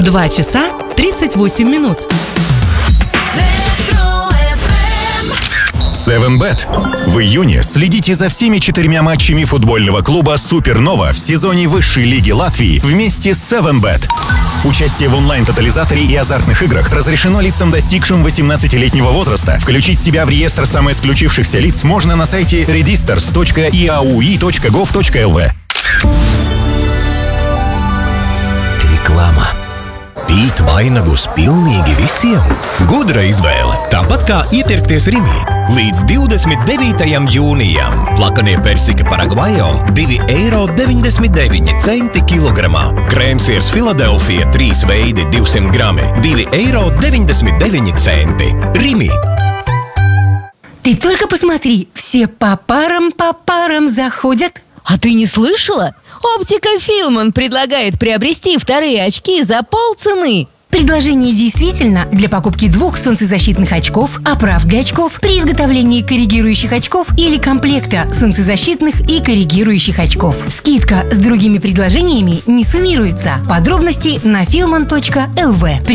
2 часа 38 минут. 7bet. В июне следите за всеми 4 матчами футбольного клуба «Супернова» в сезоне высшей лиги Латвии вместе с 7bet. Участие в онлайн-тотализаторе и азартных играх разрешено лицам, достигшим 18-летнего возраста. Включить себя в реестр самоисключившихся лиц можно на сайте registers.iaui.gov.lv. Reklāma. Pīt vainagus pilnīgi visiem? Gudra izvēle. Tāpat kā iepirkties Rimī. Līdz 29. jūnijam. Plakanie persika Paragvajo 2,99 eiro kilogramā. Krēmsiers Filadelfija 3 veidi 200 grami 2,99 eiro. Rimī. Ты только посмотри, все по парам заходят. А ты не слышала? Оптика Филман предлагает приобрести вторые очки за полцены. Предложение действительно для покупки 2 солнцезащитных очков, оправ для очков при изготовлении коррегирующих очков или комплекта солнцезащитных и коррегирующих очков. Скидка с другими предложениями не суммируется. Подробности на filman.lv.